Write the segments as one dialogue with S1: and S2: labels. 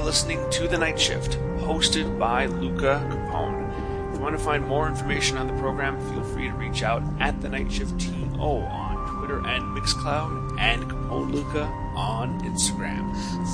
S1: listening to The Night Shift, hosted by Luca Capone. If you want to find more information on the program, feel free to reach out at The Night Shift TO on Twitter and Mixcloud, and Capone Luca on Instagram.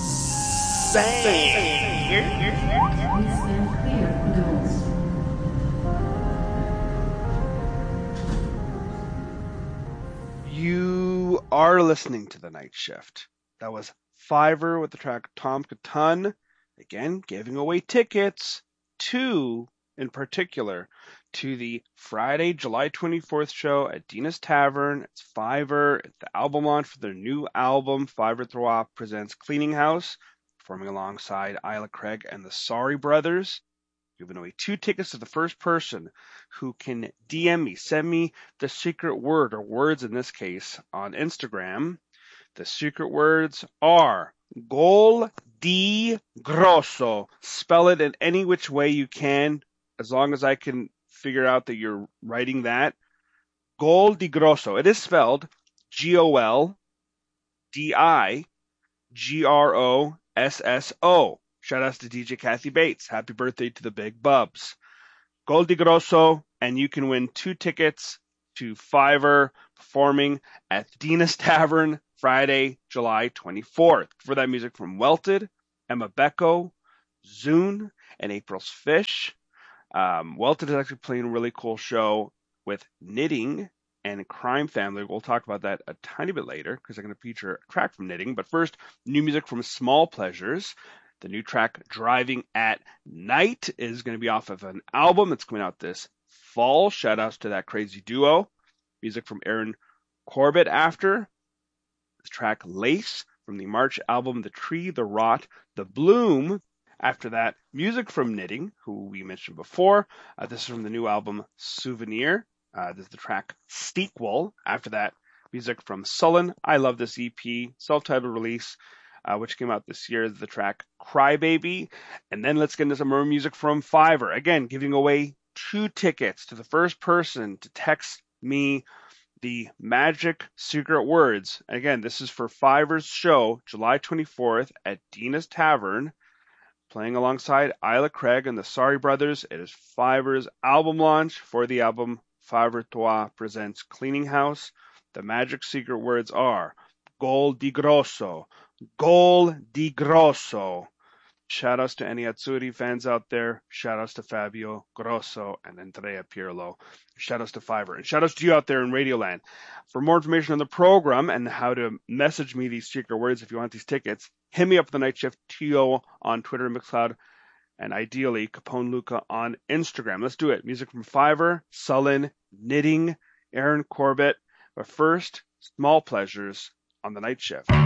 S1: You are listening to The Night Shift. That was Fiverr with the track Tom Cotton. Again, giving away tickets in particular, to the Friday, July 24th show at Dina's Tavern. It's Fiverr. It's the album launch for their new album, Fiverr Trois presents Cleaning House, performing alongside Isla Craig and the Sorry Brothers. Giving away 2 tickets to the first person who can DM me, send me the secret word, or words in this case, on Instagram. The secret words are Gol di Grosso. Spell it in any which way you can, as long as I can figure out that you're writing that. Gol di Grosso. It is spelled Goldigrosso. Shout outs to DJ Kathy Bates. Happy birthday to the Big Bubs. Gol di Grosso, and you can win 2 tickets to Fiverr performing at Dina's Tavern Friday, July 24th. For that music from Welted, Emma Becco, Zune, and April's Fish. Welted is actually playing a really cool show with Knitting and Crime Family. We'll talk about that a tiny bit later because I'm going to feature a track from Knitting. But first, new music from Small Pleasures. The new track, Driving at Night, is going to be off of an album that's coming out this fall. Shout outs to that crazy duo. Music from Aaron Corbett after. This track, Lace, from the March album, The Tree, The Rot, The Bloom. After that, music from Knitting, who we mentioned before. This is from the new album, Souvenir. This is the track, Steekwell. After that, music from Sullen. I love this EP, self-titled release, which came out this year. The track Crybaby. And then let's get into some more music from Fiverr. Again, giving away 2 tickets to the first person to text me the magic secret words. Again, this is for Fiverr's show, July 24th at Dina's Tavern, playing alongside Isla Craig and the Sorry Brothers. It is Fiverr's album launch for the album Fiverr Trois presents Cleaning House. The magic secret words are Gol di Grosso. Gol di Grosso. Shout outs to any Azzurri fans out there. Shout outs to Fabio Grosso and Andrea Pirlo. Shout outs to Fiverr. And shout outs to you out there in Radioland. For more information on the program and how to message me these secret words if you want these tickets, hit me up at The Night Shift TO on Twitter and Mixcloud, and ideally Capone Luca on Instagram. Let's do it. Music from Fiverr, Sullen, Knitting, Aaron Corbett. But first, Small Pleasures on The Night Shift.